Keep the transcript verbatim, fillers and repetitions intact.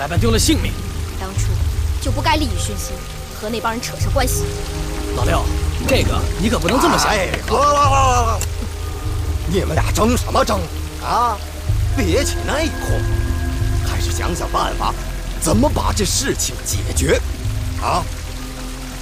来办丢了性命。 当初就不该利欲熏心，和那帮人扯上关系。 老六，这个你可不能这么想。 哎，好了好了好了，你们俩争什么争啊？别起内讧，还是想想办法，怎么把这事情解决啊？